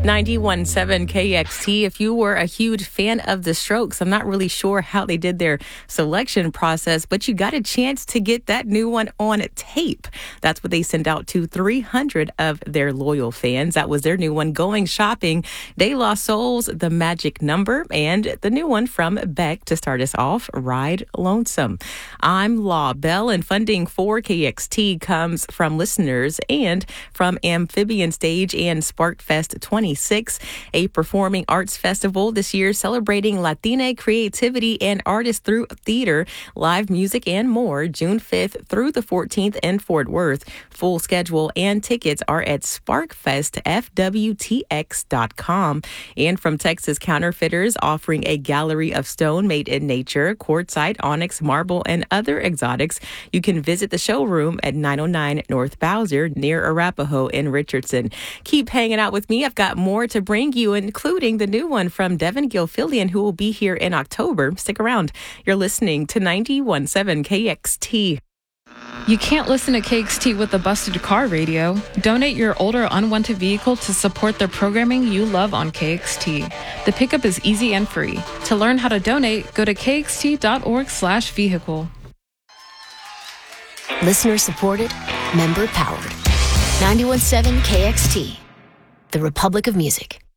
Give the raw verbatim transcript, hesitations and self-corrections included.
ninety-one point seven K X T. If you were a huge fan of The Strokes, I'm not really sure how they did their selection process, but you got a chance to get that new one on tape. That's what they sent out to three hundred of their loyal fans. That was their new one, Going Shopping, De La Soul's The Magic Number, and the new one from Beck to start us off, Ride Lonesome. I'm Law Bell, and funding for K X T comes from listeners and from Amphibian Stage and SparkFest twenty-six, a performing arts festival this year celebrating Latina creativity and artists through theater, live music, and more, June fifth through the fourteenth in Fort Worth. Full schedule and tickets are at spark fest f w t x dot com. And from Texas Counterfeiters, offering a gallery of stone made in nature, quartzite, onyx, marble, and other exotics, you can visit the showroom at nine oh nine North Bowser near Arapahoe in Richardson. Keep hanging out with me. I've got more to bring you, including the new one from Devin Gilfillian, who will be here in October. Stick around. You're listening to ninety-one point seven K X T. You can't listen to K X T with a busted car radio. Donate your old or unwanted vehicle to support the programming you love on K X T. The pickup is easy and free. To learn how to donate, go to k x t dot org slash vehicle. Listener supported, member powered. ninety-one point seven K X T, the Republic of Music.